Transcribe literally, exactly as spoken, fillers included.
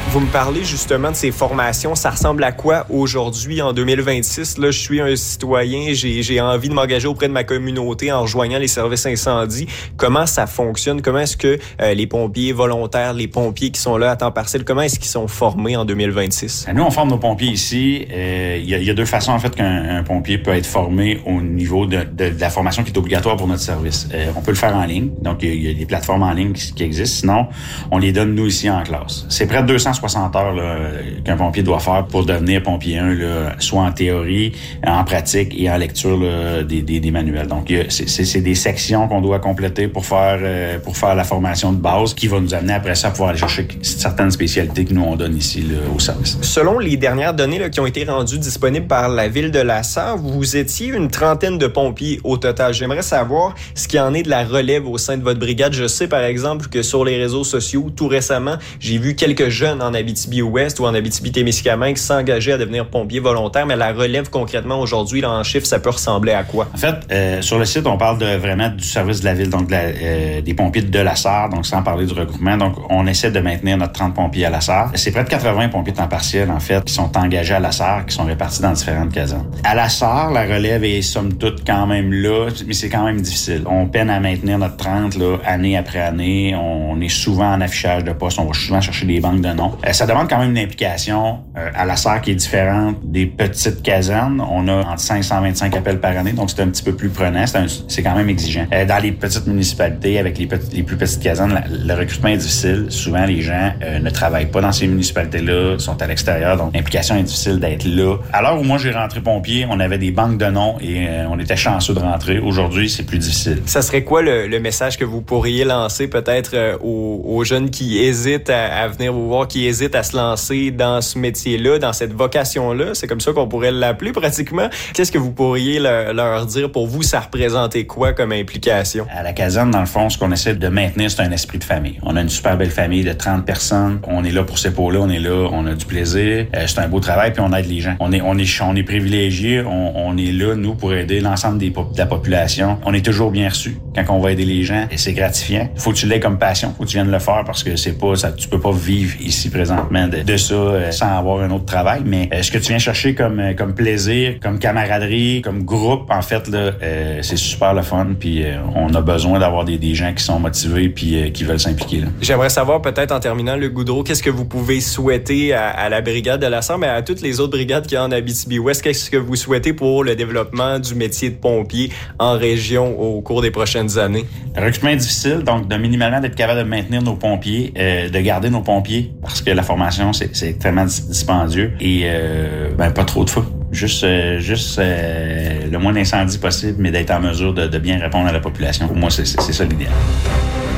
Vous me parlez justement de ces formations. Ça ressemble à quoi aujourd'hui, en deux mille vingt-six? Là, je suis un citoyen, j'ai, j'ai envie de m'engager auprès de ma communauté en rejoignant les services incendie. Comment ça fonctionne? Comment est-ce que euh, les pompiers volontaires, les pompiers qui sont là à temps partiel, comment est-ce qu'ils sont formés en deux mille vingt-six? Nous, on forme nos pompiers ici. Il euh, y, y a deux façons, en fait, qu'un un pompier peut être formé au niveau de, de, de la formation qui est obligatoire pour notre service. Euh, on peut le faire en ligne. Donc, il y, y a des plateformes en ligne qui, qui existent. Sinon, on les donne, nous, ici, en classe. C'est près de deux cent soixante heures là, qu'un pompier doit faire pour devenir pompier un, là, soit en théorie, en pratique et en lecture là, des, des, des manuels. Donc, c'est, c'est, c'est des sections qu'on doit compléter pour faire euh, pour faire la formation de base qui va nous amener après ça à pouvoir aller chercher certaines spécialités que nous, on donne ici là, au service. Selon les dernières données là, qui ont été rendues disponibles par la Ville de La Sarre, vous étiez une trentaine de pompiers au total. J'aimerais savoir ce qu'il en est de la relève au sein de votre brigade. Je sais, par exemple, que sur les réseaux sociaux, tout récemment, j'ai vu quelques jeunes en Abitibi-Ouest ou en Abitibi-Témiscamingue s'engager à devenir pompiers volontaires, mais la relève concrètement aujourd'hui, là, en chiffres, ça peut ressembler à quoi? En fait, euh, sur le site, on parle de vraiment du service de la Ville, donc de la, euh, des pompiers de La Sarre, donc sans parler du regroupement. Donc, on essaie de maintenir notre trente pompiers à La Sarre. C'est près de quatre-vingts pompiers temps partiel, en fait, qui sont engagés à La Sarre, qui sont répartis dans différentes casernes. À La Sarre, la relève est somme toute quand même là, mais c'est quand même difficile. On peine à maintenir notre trente là, année après année. On est souvent en affichage de postes. On va souvent chercher des banques de noms. Euh, ça demande quand même une implication euh, à La Sarre qui est différente des petites casernes. On a entre cinq cent vingt-cinq appels par année, donc c'est un petit peu plus prenant. C'est, un, c'est quand même exigeant. Euh, dans les petites municipalités, avec les, petits, les plus petites casernes, la, le recrutement est difficile. Souvent, les gens euh, ne travaillent pas dans ces municipalités-là, sont à l'extérieur, donc l'implication est difficile d'être là. À l'heure où moi j'ai rentré pompier, on avait des banques de noms et euh, on était chanceux de rentrer. Aujourd'hui, c'est plus difficile. Ça serait quoi le, le message que vous pourriez lancer peut-être euh, aux, aux jeunes qui hésitent à, à venir vous voir, qui hésitent à se lancer dans ce métier-là, dans cette vocation-là? C'est comme ça qu'on pourrait l'appeler pratiquement. Qu'est-ce que vous pourriez le, leur dire? Pour vous, ça représentait quoi comme implication? À la caserne, dans le fond, ce qu'on essaie de maintenir, c'est un esprit de famille. On a une super belle famille de trente personnes. On est là pour ces pots-là, on est là, on a du plaisir. Euh, c'est un beau travail, puis on aide les gens. On est, on est, on est privilégiés. On, on est là, nous, pour aider l'ensemble des, de la population. On est toujours bien reçus quand on va aider les gens, et c'est gratifiant. Faut que tu l'aies comme passion, faut que tu viennes le faire, parce que c'est pas, ça, tu peux pas vivre ici présentement de, de ça euh, sans avoir un autre travail. Mais euh, ce que tu viens chercher comme, euh, comme plaisir, comme camaraderie, comme groupe, en fait, là, euh, c'est super le fun. Puis euh, on a besoin d'avoir des, des gens qui sont motivés puis euh, qui veulent s'impliquer. Là. J'aimerais savoir peut-être en terminant, Luc Goudreau, qu'est-ce que vous pouvez souhaiter à, à la brigade de La Sarre, mais à toutes les autres brigades qu'il y a en Abitibi-Ouest. Qu'est-ce que vous souhaitez pour le développement du métier de pompier en région au cours des prochaines années? Le recrutement est difficile, donc de minimalement d'être capable de maintenir nos pompiers, euh, de garder nos pompiers, parce que la formation, c'est, c'est extrêmement dispendieux et euh, ben, pas trop de feu. Juste, euh, juste euh, le moins d'incendie possible, mais d'être en mesure de, de bien répondre à la population. Pour moi, c'est, c'est, c'est ça l'idéal.